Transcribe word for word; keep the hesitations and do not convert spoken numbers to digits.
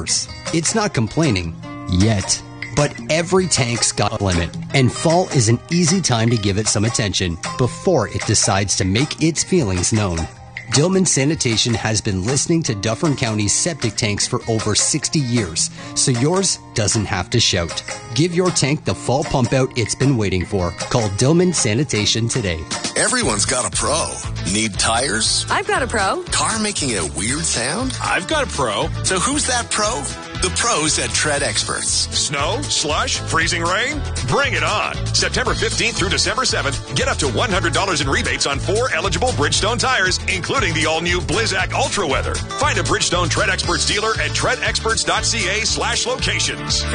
worse. It's not complaining. Yet. But every tank's got a limit, and fall is an easy time to give it some attention before it decides to make its feelings known. Dillman Sanitation has been listening to Dufferin County's septic tanks for over sixty years, so yours doesn't have to shout. Give your tank the fall pump out it's been waiting for. Call Dillman Sanitation today. Everyone's got a pro. Need tires? I've got a pro. Car making a weird sound? I've got a pro. So who's that pro? The pros at Tread Experts. Snow, slush, freezing rain? Bring it on. September fifteenth through December seventh, get up to one hundred dollars in rebates on four eligible Bridgestone tires, including the all-new Blizzak Ultra Weather. Find a Bridgestone Tread Experts dealer at tread experts dot c a slash locations.